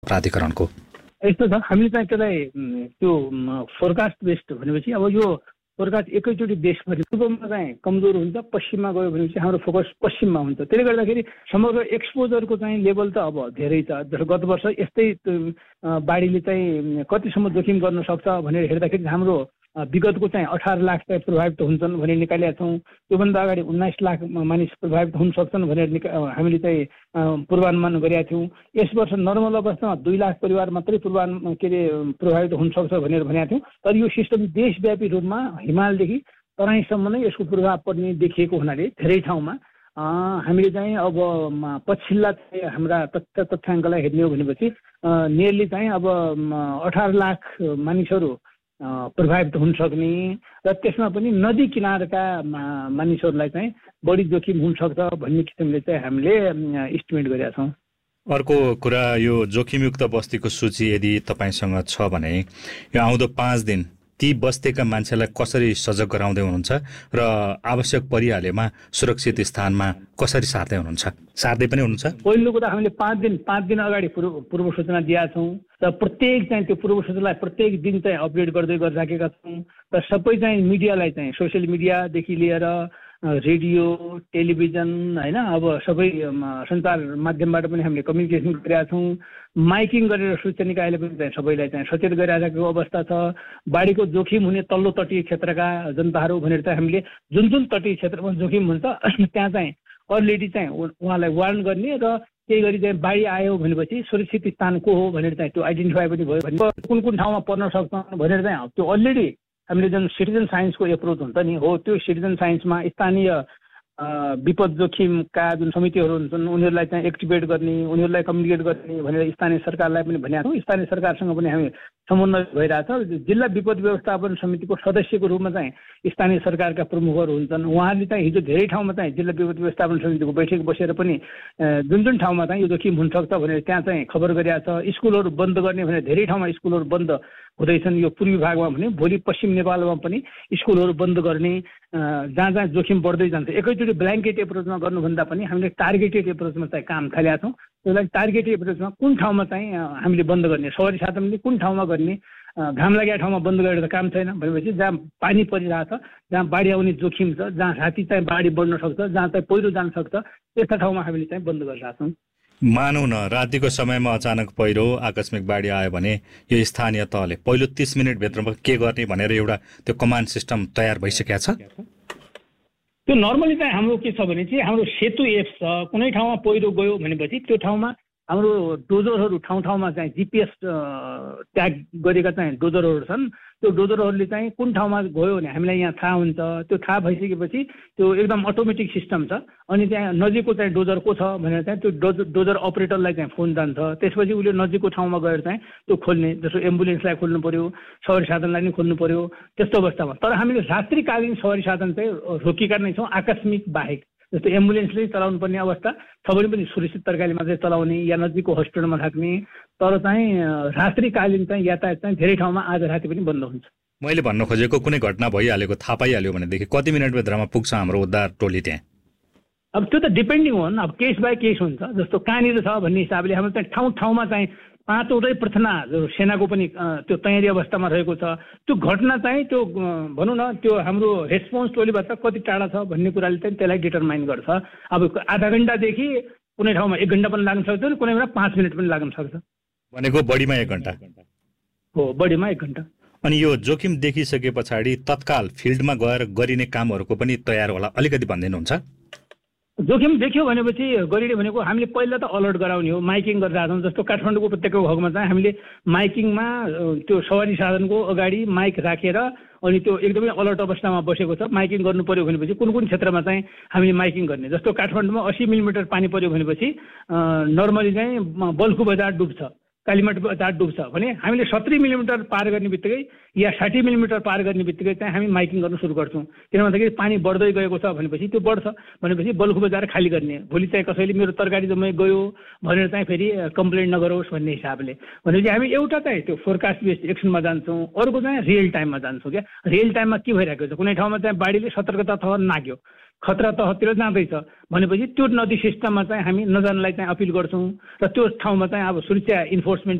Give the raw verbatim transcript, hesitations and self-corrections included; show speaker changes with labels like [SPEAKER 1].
[SPEAKER 1] प्राधिकरणको?
[SPEAKER 2] यस्तो छ, हामीले चाहिँ त्यसलाई त्यो फोरकास्ट बेस्ड भनेपछि अब यो फोरकास्ट एकैचोटि देशभरि पूर्वमा चाहिँ कमजोर हुन्छ, पश्चिममा गयो भनेपछि हाम्रो फोकस पश्चिममा हुन्छ। त्यसले गर्दाखेरि समग्र एक्सपोजरको चाहिँ लेभल त अब धेरै छ। जस्तो गत वर्ष यस्तै बाढीले चाहिँ कतिसम्म जोखिम गर्न सक्छ भनेर हेर्दाखेरि हाम्रो विगतको चाहिँ अठार लाख चाहिँ प्रभावित हुन्छन् भनेर निकालेका छौँ। त्योभन्दा अगाडि उन्नाइस लाख मानिस प्रभावित हुन सक्छन् भनेर हामीले चाहिँ पूर्वानुमान गरेका थियौँ। यस वर्ष नर्मल अवस्थामा दुई लाख परिवार मात्रै पूर्वानुमान के अरे प्रभावित हुन सक्छ भनेर भनेका थियौँ। तर यो सिस्टम देशव्यापी रूपमा हिमालदेखि तराईसम्म नै यसको प्रभाव पर्ने देखिएको हुनाले धेरै ठाउँमा हामीले चाहिँ अब पछिल्ला चाहिँ हाम्रा तथ्य तथ्याङ्कलाई हेर्ने हो भनेपछि नियरली चाहिँ अब अठार लाख मानिसहरू प्रभावित हुन सक्ने र त्यसमा पनि नदी किनारका मानिसहरूलाई चाहिँ बढी जोखिम हुन सक्छ भन्ने किसिमले चाहिँ हामीले इस्टिमेट गरेका छौँ।
[SPEAKER 1] अर्को कुरा, यो जोखिमयुक्त बस्तीको सूची यदि तपाईँसँग छ भने यो आउँदो पाँच दिन ती बस्तीका मान्छेलाई कसरी सजग गराउँदै हुनुहुन्छ र आवश्यक परिहालेमा सुरक्षित स्थानमा कसरी सार्दै हुनुहुन्छ? सार्दै पनि हुनुहुन्छ?
[SPEAKER 2] पहिलो कुरा हामीले पाँच दिन पाँच दिन अगाडि पूर्व पूर्व सूचना दिएका छौँ र प्रत्येक चाहिँ त्यो पूर्व सूचनालाई प्रत्येक दिन चाहिँ अपडेट गर्दै गरिराखेका छौँ र सबै चाहिँ मिडियालाई चाहिँ सोसियल मिडियादेखि लिएर रेडियो, टेलिभिजन होइन अब सबै सञ्चार माध्यमबाट पनि हामीले कम्युनिकेसन गरेका छौँ। माइकिङ गरेर सूचना निकायले पनि चाहिँ सबैलाई चाहिँ सचेत गरिराखेको अवस्था छ। बाढीको जोखिम हुने तल्लो तटीय क्षेत्रका जनताहरू भनेर चाहिँ हामीले जुन जुन तटीय क्षेत्रमा जोखिम हुन्छ त्यहाँ चाहिँ अलरेडी चाहिँ उहाँलाई वार्न गर्ने र केही गरी चाहिँ बाढी आयो भनेपछि सुरक्षित स्थान को हो भनेर चाहिँ त्यो आइडेन्टिफाई पनि भयो भने कुन कुन ठाउँमा पर्न सक्छ भनेर चाहिँ त्यो अलरेडी हामीले जुन सिटिजन साइन्सको एप्रोच हुन्छ नि हो त्यो सिटिजन साइन्समा स्थानीय विपद जोखिमका जुन समितिहरू हुन्छन् उनीहरूलाई चाहिँ एक्टिभेट गर्ने, उनीहरूलाई कम्युनिकेट गर्ने भनेर स्थानीय सरकारलाई पनि भनेका छौँ। स्थानीय सरकारसँग पनि हामी समन्वय भइरहेछ। जिल्ला विपद व्यवस्थापन समितिको सदस्यको रूपमा चाहिँ स्थानीय सरकारका प्रमुखहरू हुन्छन्। उहाँहरूले चाहिँ हिजो धेरै ठाउँमा चाहिँ जिल्ला विपद व्यवस्थापन समितिको बैठक बसेर पनि जुन जुन ठाउँमा चाहिँ यो जोखिम हुनसक्छ भनेर त्यहाँ चाहिँ खबर गरिरहेछ। स्कुलहरू बन्द गर्ने भनेर धेरै ठाउँमा स्कुलहरू बन्द हुँदैछन्। यो पूर्वी भागमा भने भोलि पश्चिम नेपालमा पनि स्कुलहरू बन्द गर्ने, जहाँ जहाँ जोखिम बढ्दै जान्छ। एकैचोटि ब्ल्याङ्केट एप्रोचमा गर्नुभन्दा पनि हामीले टार्गेटेड एप्रोचमा चाहिँ काम थालेका छौँ। त्यसलाई टार्गेटेड एप्रोचमा कुन ठाउँमा चाहिँ हामीले बन्द गर्ने, सवारी साधनले कुन ठाउँमा गर्ने, घाम लागेका ठाउँमा बन्द गरेर त काम छैन भनेपछि जहाँ पानी परिरहेछ, जहाँ बाढी आउने जोखिम छ, जहाँ राति चाहिँ बाढी बढ्न सक्छ, जहाँ चाहिँ पहिरो जान सक्छ त्यस्ता ठाउँमा हामीले चाहिँ बन्द गरिरहेछौँ।
[SPEAKER 1] मानौँ न रातिको समयमा अचानक पहिरो आकस्मिक बाढी आयो भने यो स्थानीय तहले पहिलो तीस मिनटभित्रमा के गर्ने भनेर एउटा त्यो कमान्ड सिस्टम तयार भइसकेको छ?
[SPEAKER 2] त्यो नर्मली चाहिँ हाम्रो के छ भने चाहिँ हाम्रो सेतु एप्स छ। कुनै ठाउँमा पहिरो गयो भनेपछि त्यो ठाउँमा हाम्रो डोजरहरू ठाउँ ठाउँमा चाहिँ जिपिएस ट्याग गरेका चाहिँ डोजरहरू छन्। त्यो डोजरहरूले चाहिँ कुन ठाउँमा गयो भने हामीलाई यहाँ थाहा हुन्छ। त्यो थाहा भइसकेपछि त्यो एकदम अटोमेटिक सिस्टम छ। अनि त्यहाँ नजिकको चाहिँ डोजर को छ भनेर चाहिँ त्यो डोजर डोजर अपरेटरलाई चाहिँ फोन जान्छ। त्यसपछि उसले नजिकको ठाउँमा गएर चाहिँ त्यो खोल्ने, जस्तो एम्बुलेन्सलाई खोल्नु पर्यो, सवारी साधनलाई नै खोल्नु पर्यो त्यस्तो अवस्थामा। तर हामीले रात्रिकालीन सवारी साधन चाहिँ रोकेका नै छौँ आकस्मिक बाहेक। जस्तो एम्बुलेन्सले चलाउनु पर्ने अवस्था छ भने पनि सुरक्षित तरिकाले मात्रै चलाउने या नजिकको हस्पिटलमा राख्ने। तर चाहिँ रात्रिकालीन चाहिँ यातायात चाहिँ धेरै ठाउँमा आज राति पनि बन्द हुन्छ।
[SPEAKER 1] मैले भन्न खोजेको कुनै घटना भइहालेको थाहा पाइहाल्यो भनेदेखि कति मिनटभित्रमा पुग्छ हाम्रो उद्धार टोली त्यहाँ?
[SPEAKER 2] अब त्यो त डिपेन्डिङ हो, अब केस बाई केस हुन्छ। जस्तो कहाँनिर छ भन्ने हिसाबले हाम्रो चाहिँ ठाउँ ठाउँमा चाहिँ पाँचवटै प्रथना सेनाको पनि त्यो तयारी अवस्थामा रहेको छ। त्यो घटना चाहिँ त्यो भनौँ न त्यो हाम्रो रेस्पोन्स टोलीबाट कति टाढा छ भन्ने कुराले चाहिँ त्यसलाई डिटरमाइन गर्छ। अब आधा घन्टादेखि कुनै ठाउँमा एक घन्टा पनि लाग्न सक्छ, कुनै बेला पाँच मिनट पनि लाग्न सक्छ।
[SPEAKER 1] भनेको बढीमा एक घन्टा
[SPEAKER 2] हो, बढीमा एक घन्टा।
[SPEAKER 1] अनि यो जोखिम देखिसके पछाडि तत्काल फिल्डमा गएर गरिने कामहरूको पनि तयार होला, अलिकति भनिदिनुहुन्छ?
[SPEAKER 2] जोखिम देख्यो भनेपछि गरिने भनेको हामीले पहिला त अलर्ट गराउने हो, माइकिङ गरिरहेको छौँ। जस्तो काठमाडौँको उपत्यकाको भागमा चाहिँ हामीले माइकिङमा त्यो सवारी साधनको अगाडि माइक राखेर अनि त्यो एकदमै अलर्ट अवस्थामा बसेको छ। माइकिङ गर्नु पर्यो भनेपछि कुन कुन क्षेत्रमा चाहिँ हामीले माइकिङ गर्ने। जस्तो काठमाडौँमा अस्सी मिलिमिटर पानी पर्यो भनेपछि नर्मली चाहिँ बल्खु बजार डुब्छ, कालीमठ बजार डुब्छ भने हामीले सत्तरी मिलिमिटर पार गर्ने बित्तिकै या साठी मिलिमिटर पार गर्ने बित्तिकै चाहिँ हामी माइकिङ गर्नु सुरु गर्छौँ। किन भन्दाखेरि पानी बढ्दै गएको छ भनेपछि त्यो बढ्छ भनेपछि बल्खु बजार खाली गर्ने। भोलि चाहिँ कसैले मेरो तरकारी जम्मै गयो भनेर चाहिँ फेरि कम्प्लेन नगरोस् भन्ने हिसाबले भनेपछि हामी एउटा चाहिँ त्यो फोरकास्ट बेस्ड एक्सनमा जान्छौँ, अर्को चाहिँ रियल टाइममा जान्छौँ। क्या रियल टाइममा के भइरहेको छ, कुनै ठाउँमा चाहिँ बाढीले सतर्कता थप नाग्यो, खतरा तहतिर जाँदैछ भनेपछि त्यो नदी सिस्टममा चाहिँ हामी नजानलाई चाहिँ अपिल गर्छौँ र त्यो ठाउँमा चाहिँ अब सुरक्षा इन्फोर्समेन्ट